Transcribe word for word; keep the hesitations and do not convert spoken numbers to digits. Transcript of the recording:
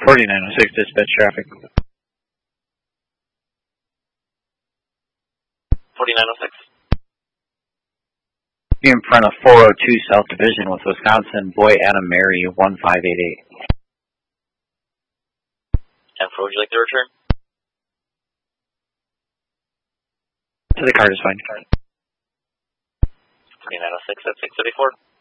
forty-nine oh six, dispatch traffic. forty-nine oh six. You're in front of four oh two South Division with Wisconsin, Boy Adam Mary, one five eight eight. And for would you like to return? To the car is fine. forty-nine oh six at six thirty-four.